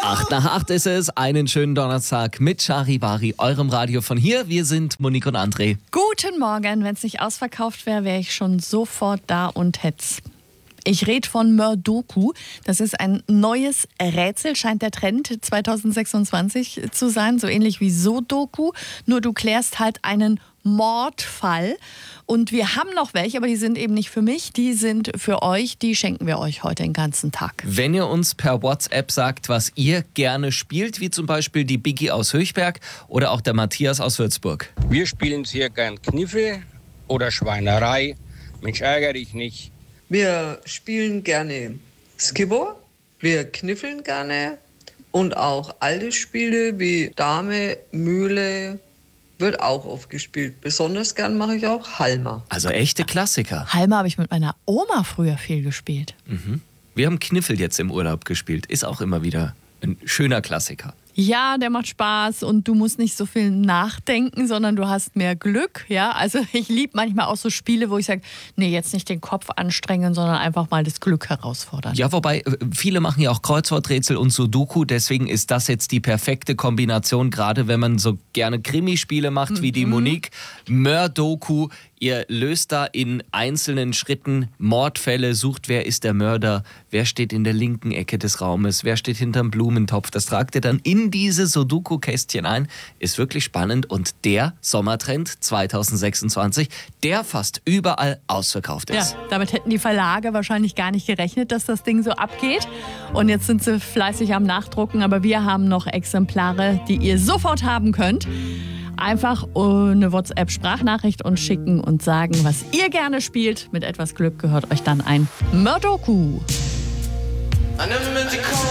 8:08 ist es. Einen schönen Donnerstag mit Charivari, eurem Radio von hier. Wir sind Monique und André. Guten Morgen. Wenn es nicht ausverkauft wäre, wäre ich schon sofort da und hätt's. Ich rede von Mördoku. Das ist ein neues Rätsel, scheint der Trend 2026 zu sein. So ähnlich wie Sudoku. Nur du klärst halt einen Mordfall. Und wir haben noch welche, aber die sind eben nicht für mich. Die sind für euch. Die schenken wir euch heute den ganzen Tag. Wenn ihr uns per WhatsApp sagt, was ihr gerne spielt, wie zum Beispiel die Biggie aus Höchberg oder auch der Matthias aus Würzburg. Wir spielen sehr gern Kniffel oder Schweinerei. Mensch, ärgere dich nicht. Wir spielen gerne Skibbo, wir kniffeln gerne und auch alte Spiele wie Dame, Mühle wird auch oft gespielt. Besonders gern mache ich auch Halma. Also echte Klassiker. Halma habe ich mit meiner Oma früher viel gespielt. Wir haben Kniffel jetzt im Urlaub gespielt. Ist auch immer wieder ein schöner Klassiker. Ja, der macht Spaß und du musst nicht so viel nachdenken, sondern du hast mehr Glück. Ja, also ich liebe manchmal auch so Spiele, wo ich sage, nee, jetzt nicht den Kopf anstrengen, sondern einfach mal das Glück herausfordern. Ja, wobei viele machen ja auch Kreuzworträtsel und Sudoku, deswegen ist das jetzt die perfekte Kombination, gerade wenn man so gerne Krimispiele macht wie die Monique. Mördoku, ihr löst da in einzelnen Schritten Mordfälle, sucht, wer ist der Mörder, wer steht in der linken Ecke des Raumes, wer steht hinterm Blumentopf. Das tragt ihr dann in diese Sudoku-Kästchen ein. Ist wirklich spannend und der Sommertrend 2026, der fast überall ausverkauft ist. Ja, damit hätten die Verlage wahrscheinlich gar nicht gerechnet, dass das Ding so abgeht. Und jetzt sind sie fleißig am Nachdrucken, aber wir haben noch Exemplare, die ihr sofort haben könnt. Einfach eine WhatsApp-Sprachnachricht uns schicken und sagen, was ihr gerne spielt. Mit etwas Glück gehört euch dann ein Mördoku.